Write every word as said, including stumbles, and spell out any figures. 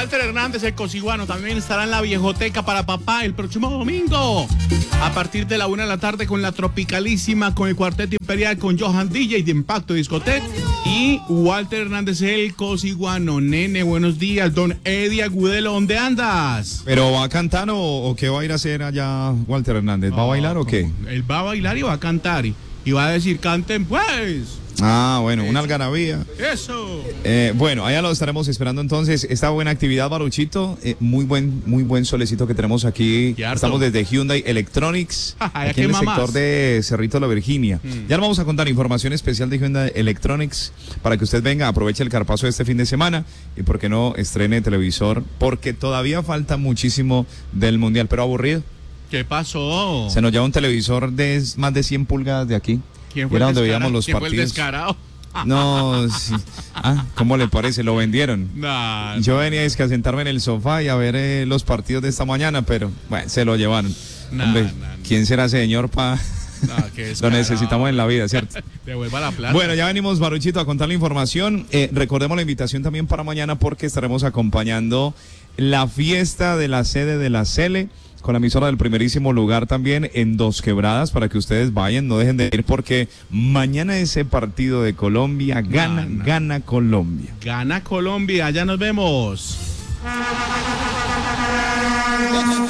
Walter Hernández, el cosiguano, también estará en la Viejoteca para papá el próximo domingo. A partir de la una de la tarde con la Tropicalísima, con el Cuarteto Imperial, con Johan D J de Impacto Discoteca y Walter Hernández, el cosiguano. Nene, buenos días. Don Eddie Agudelo, ¿dónde andas? ¿Pero va a cantar o, o qué va a ir a hacer allá Walter Hernández? ¿Va a bailar o qué? Él va a bailar y va a cantar y, y va a decir, canten pues. Ah, bueno, una algarabía. Eso. Eh, bueno, allá lo estaremos esperando entonces. Esta buena actividad, Baruchito. Eh, muy buen, muy buen solecito que tenemos aquí. Estamos desde Hyundai Electronics, aquí en el mamás. sector de Cerrito La Virginia. Mm. Ya le vamos a contar información especial de Hyundai Electronics para que usted venga, aproveche el carpazo de este fin de semana y por qué no estrene televisor, porque todavía falta muchísimo del Mundial, pero aburrido. ¿Qué pasó? Se nos lleva un televisor de más de cien pulgadas de aquí. ¿Quién fue Era el donde veíamos los ¿Quién partidos. Fue el descarado? No, sí. Ah, ¿cómo le parece? Lo vendieron. Nah, Yo venía es que a sentarme en el sofá y a ver eh, los partidos de esta mañana, pero bueno, se lo llevaron. Nah, Hombre, nah, ¿quién será señor pa? nah, Lo necesitamos en la vida, ¿cierto? Devuelva la plata. Bueno, ya venimos, Baruchito, a contar la información. Eh, recordemos la invitación también para mañana porque estaremos acompañando la fiesta de la sede de la Cele, con la emisora del primerísimo lugar también en Dos Quebradas, para que ustedes vayan, no dejen de ir, porque mañana ese partido de Colombia gana, nah, nah. gana Colombia. Gana Colombia, ya nos vemos.